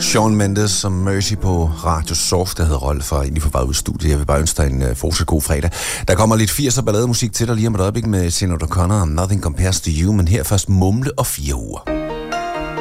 Shawn Mendes som Mercy på Radio Soft, der hedder Rolf fra Egentlig for vej ud i studiet. Jeg vil bare ønske dig en fortsat god fredag. Der kommer lidt 80'er ballademusik til dig lige om et øjeblik med Sinéad O'Connor og Nothing Compares to You, men her først Mumle og 4 uger.